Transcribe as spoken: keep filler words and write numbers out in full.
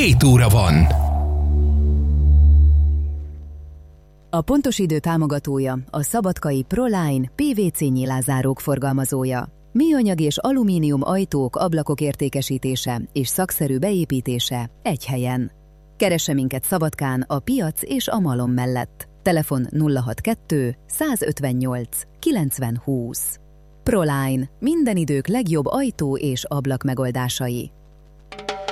hét óra van. A pontos idő támogatója a szabadkai Proline pé vé cé nyilázárók forgalmazója. Műanyag és alumínium ajtók, ablakok értékesítése és szakszerű beépítése egy helyen. Keresse minket Szabadkán a piac és a malom mellett. Telefon nulla hatvankettő százötvennyolc kilencven húsz. Proline, minden idők legjobb ajtó és ablak megoldásai.